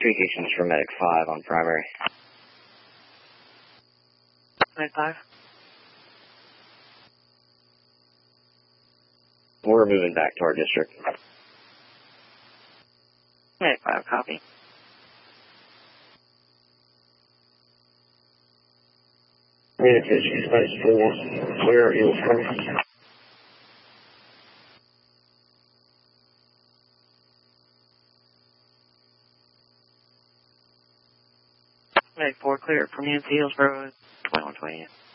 Communications for Medic 5 on primary. Medic 5. We're moving back to our district. Medic 5, copy. Communications Base 4, clear Hillsborough. Medic 4, clear from UNC Hillsborough, 2120.